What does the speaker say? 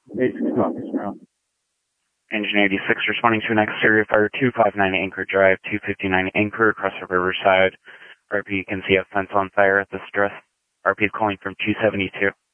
86 copies, ground. Engine 86 responding to an exterior fire 259 Anchor Drive, 259 Anchor across the riverside. RP, you can see a fence on fire at this address. RP is calling from 272.